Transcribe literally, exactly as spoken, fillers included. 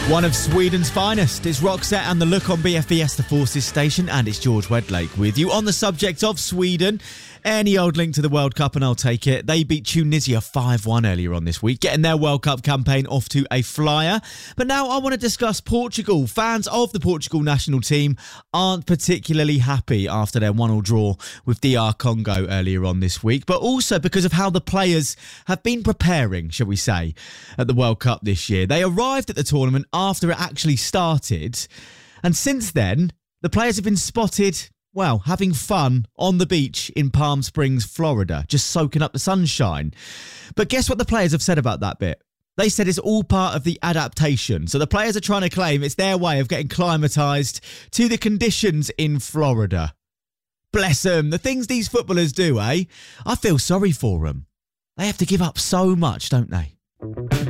One of Sweden's finest is Roxette and the Look on B F B S The Forces station, and it's George Wedlake with you. On the subject of Sweden, any old link to the World Cup and I'll take it. They beat Tunisia five one earlier on this week, getting their World Cup campaign off to a flyer. But now I want to discuss Portugal. Fans of the Portugal national team aren't particularly happy after their one all draw with D R Congo earlier on this week, but also because of how the players have been preparing, shall we say, at the World Cup this year. They arrived at the tournament after it actually started, and since then, the players have been spotted, well, having fun on the beach in Palm Springs, Florida, just soaking up the sunshine. But guess what the players have said about that bit? They said it's all part of the adaptation. So the players are trying to claim it's their way of getting climatised to the conditions in Florida. Bless them. The things these footballers do, eh? I feel sorry for them. They have to give up so much, don't they?